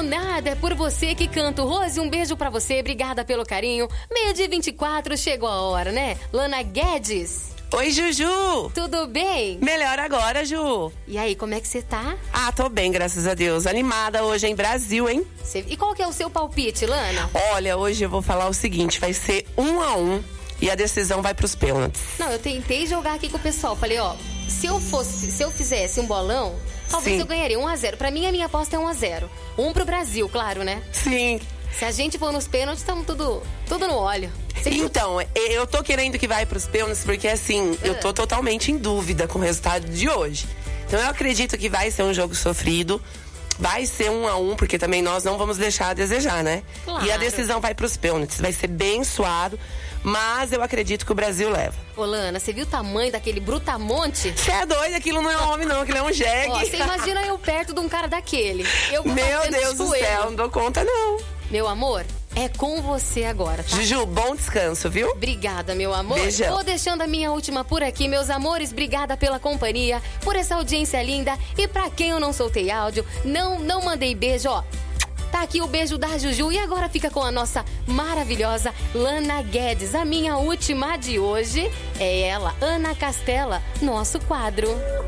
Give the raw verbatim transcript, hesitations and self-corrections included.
nada, é por você que canto. Rose, um beijo pra você, obrigada pelo carinho. Meio-dia vinte e quatro, chegou a hora, né? Lana Guedes. Oi, Juju! Tudo bem? Melhor agora, Ju. E aí, como é que você tá? Ah, tô bem, graças a Deus. Animada hoje em Brasil, hein? Cê... E qual que é o seu palpite, Lana? Olha, hoje eu vou falar o seguinte, vai ser um a um e a decisão vai pros pênaltis. Não, eu tentei jogar aqui com o pessoal. Falei, ó, se eu fosse, se eu fizesse um bolão, talvez Sim. eu ganharia um a zero. Pra mim, a minha aposta é um a zero. Um pro Brasil, claro, né? Sim. Se a gente for nos pênaltis, estamos tudo, tudo no óleo. Cê... Então, eu tô querendo que vai pros pênaltis porque, assim, eu tô totalmente em dúvida com o resultado de hoje. Então, eu acredito que vai ser um jogo sofrido. Vai ser um a um, porque também nós não vamos deixar a desejar, né? Claro. E a decisão vai pros pênaltis. Vai ser bem suado, mas eu acredito que o Brasil leva. Ô, Lana, você viu o tamanho daquele brutamonte? Você é doido, aquilo não é homem não, aquilo é um jegue. Ó, você imagina eu perto de um cara daquele. Eu vou Meu fazendo Deus do joelho. céu, não dou conta não. Meu amor, é com você agora, tá? Juju, bom descanso, viu? Obrigada, meu amor. Beijão. Vou deixando a minha última por aqui, meus amores. Obrigada pela companhia, por essa audiência linda. E pra quem eu não soltei áudio, não, não mandei beijo, ó. Tá aqui o beijo da Juju. E agora fica com a nossa maravilhosa Lana Guedes. A minha última de hoje é ela, Ana Castela, nosso quadro.